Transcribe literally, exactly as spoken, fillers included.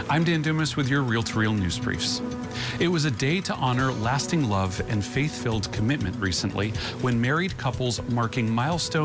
I'm Dan Dumas with your Reel to Reel News Briefs. It was a day to honor lasting love and faith-filled commitment recently when married couples marking milestones